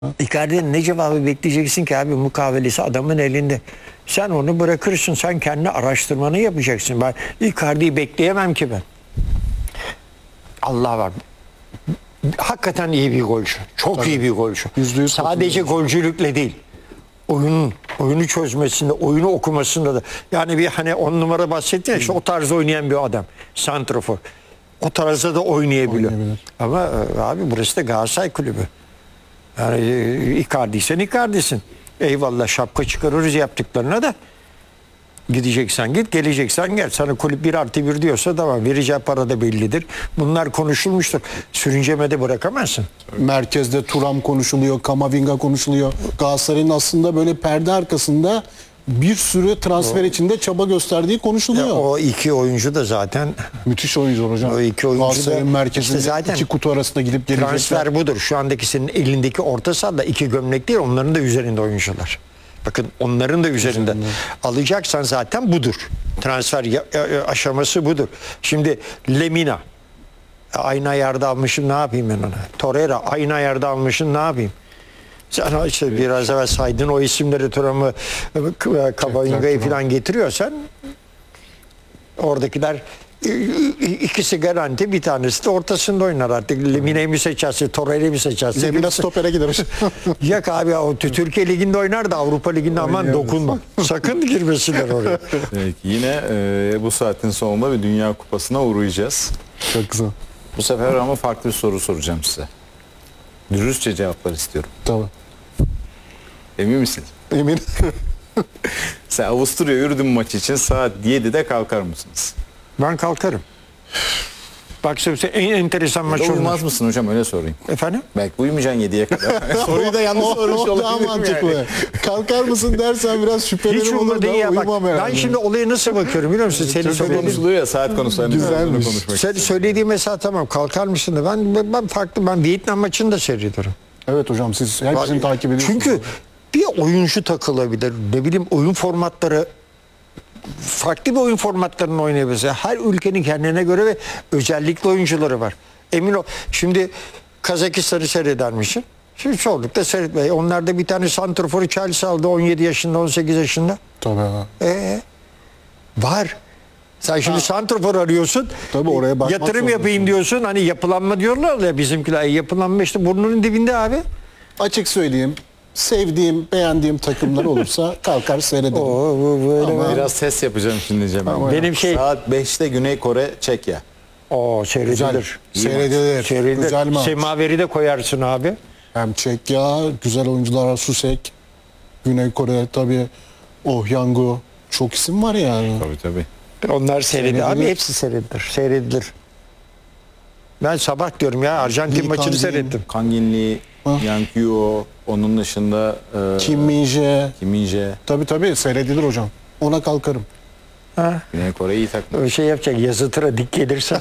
Icardi'nin ne cevabı bekleyeceksin ki abi, mukavelesi adamın elinde. Sen onu bırakırsın, sen kendi araştırmanı yapacaksın. Ben Icardi'yi bekleyemem ki ben. Allah var. Hakikaten iyi bir golcü. Çok iyi bir golcü. %100 Sadece golcülükle değil. Oyunu çözmesinde, oyunu okumasında da. Yani bir hani 10 numara bahsettin ya, işte o tarz oynayan bir adam. Santrafor. O tarzda da oynayabiliyor. Ama abi burası da Galatasaray kulübü. Yani Icardi'ysen Icardi'sin. Eyvallah, şapka çıkarırız yaptıklarına da. Gideceksen git, geleceksen gel. Sana kulüp 1+1 diyorsa tamam, vereceği para da bellidir. Bunlar konuşulmuştur. Sürüncemede bırakamazsın. Merkezde Thuram konuşuluyor, Kamavinga konuşuluyor. Galatasaray'ın aslında böyle perde arkasında bir sürü transfer içinde çaba gösterdiği konuşuluyor. O iki oyuncu da zaten Müthiş oyuncular hocam. O iki oyuncu Galatasaray'ın da merkezinde işte zaten iki kutu arasında gidip gelecekler. transfer budur. Şu andaki senin elindeki orta sahada iki gömlek değil, onların da üzerinde oyuncular. Bakın onların da üzerinde. Alacaksan zaten budur. Transfer aşaması budur. Şimdi Lemina aynı ayarda almışım, ne yapayım ben ona? Torreira aynı ayarda almışım, ne yapayım? Sen işte biraz evvel saydın o isimleri, Thuram'ı, Kamavinga'yı falan getiriyorsan oradakiler ikisi garanti, bir tanesi de ortasında oynar artık. Lemine'yi mi seçersin, Torreira'yı mi seçersin? Lemina stopere gider. Yok abi, o Türkiye Ligi'nde oynar da Avrupa Ligi'nde aman dokunma. Sakın girmesinler oraya. Evet, yine bu saatin sonunda bir Dünya Kupası'na uğrayacağız. Çok güzel. Bu sefer ama farklı bir soru soracağım size. Dürüstçe cevaplar istiyorum. Tamam. Emin misiniz? Emin. Sen Avusturya yürüdün maç için saat 7'de kalkar mısınız? Ben kalkarım. Bak size en enteresan maç Uyumaz olmaz. mısın hocam, öyle sorayım. Efendim? Belki uyumayacaksın 7'ye kadar. Soruyu da yanlış sormuş Daha olabilirim mantıklı. yani. Kalkar mısın dersen biraz Hiç şüphelerim olur umurumda da değil ya. Bak, uyumam herhalde. ben şimdi olaya nasıl bakıyorum biliyor musun? Senin Çok söylediğin, konuşuluyor ya saat konusu. Güzelmiş. sen söylediğin mesela tamam, kalkar mısın da ben farklı, ben Vietnam maçını da seyrediyorum. Evet hocam, siz hepsini takip ediyorsunuz. Çünkü bir oyuncu takılabilir. Ne bileyim, oyun formatları farklı bir oyun formatlarını oynayabilir. Her ülkenin kendine göre ve özellikle oyuncuları var. Emin ol. Şimdi Kazakistan'ı seyredermişsin. Şimdi çoğunlukla seyretmeyi. Onlarda bir tane santraforu Chelsea aldı 17 yaşında, 18 yaşında. Tabii. Var. Sen şimdi santrafor arıyorsun. Tabii, oraya bakmak yatırım zorundasın. yapayım diyorsun. Hani yapılanma diyorlar ya bizimkiler. Yapılanma işte burnunun dibinde abi. Açık söyleyeyim. Sevdiğim, beğendiğim takımlar olursa kalkar seyrederim. Bu böyle. Ama- Biraz ses yapacağım şimdi Cem. Ama Benim şey. Saat 5'te Güney Kore, Çekya. Seyredilir. Seyredilir. Seyredilir. Güzel maç. Semaveri de koyarsın abi. Hem Çekya, güzel oyuncular, Susek, Güney Kore tabii, Ohyangu, çok isim var yani. Tabii. Onlar seyredilir. Abi Seyredilir. hepsi seyredilir. Ben sabah diyorum ya, Arjantin Lee maçını Kang-in. seyrettim. Kangin Lee, Yang Yuo, onun dışında Kim Min-jae, Kim Min-jae. tabii seyredilir hocam. Ona kalkarım. Ha? Güney Kore iyi takım. Öyle şey yapacak, yazıtıra dik gelirse.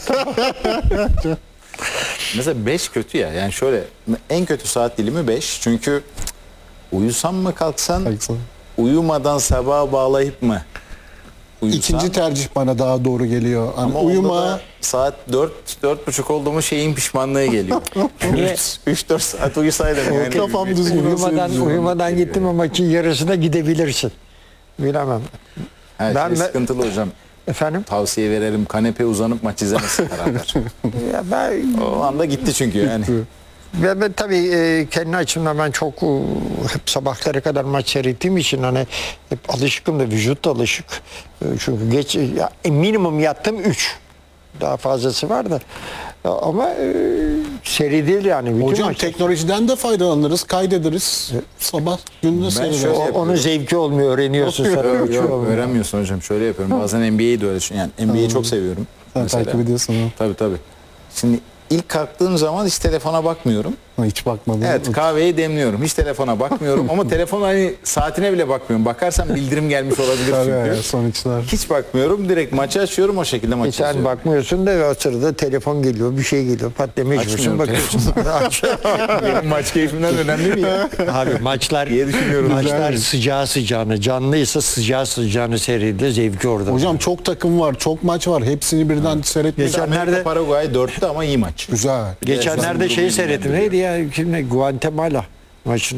Mesela 5 kötü ya. Yani şöyle, en kötü saat dilimi 5. Çünkü uyusan mı kalksan, uyumadan sabaha bağlayıp mı uyusan? İkinci tercih bana daha doğru geliyor. Hani Ama onda uyuma, da saat 4-4.30 oldu mu şeyin pişmanlığı geliyor. 3-4 saat uyusaydım. Yani. kafam düzgün uyumadan gittim ama maçın yarısına gidebilirsin. Bilemem. Her Ben- şey sıkıntılı hocam. Efendim? Tavsiye vererim. Kanepeye uzanıp maç izlemesin beraber. Ya ben O anda gitti çünkü yani. Ben tabii kendi açımdan ben çok hep sabahlara kadar maç seyrettiğim için hani hep alışıkım da, vücut da alışık. Çünkü geç minimum yattım 3. Daha fazlası var da. Ama seyredilir yani bütün hocam maçlar. teknolojiden de faydalanırız, kaydederiz. Sabah günde seyrederiz. şöyle- Onun zevki olmuyor, öğreniyorsun sonra. Yok, öğrenmiyorsun hocam. Şöyle yapıyorum. Bazen NBA'yi de öyle düşünüyorum. Yani NBA'yi çok seviyorum. Sen mesela. takip ediyorsun ha. Tabii. Şimdi ilk kalktığım zaman hiç telefona bakmıyorum. Hiç bakmadım. Evet, kahveyi demliyorum. Hiç telefona bakmıyorum ama telefon hani saatine bile bakmıyorum. Bakarsam bildirim gelmiş olabilir Tabii, çünkü. sonuçlar. Hiç bakmıyorum. Direkt maçı açıyorum, o şekilde maçı Sen izliyorum. bakmıyorsun da o sırada telefon geliyor, bir şey geliyor. Pat mecbursun Açmıyorum bakıyorsun. Benim maç keyfimden önemli mi ya? Abi maçlar diye düşünüyorum. Maçlar sıcağı sıcağına, canlıysa sıcağı sıcağını seyredilir, zevki orada. Hocam çok takım var, çok maç var. Hepsini birden seyretmek Geçenlerde- Amerika Paraguay 4'tü ama iyi maç. güzel. Geçenlerde Evet, şeyi son seyrettim. durumu Neydi ya? Şimdi Guatemala maçını.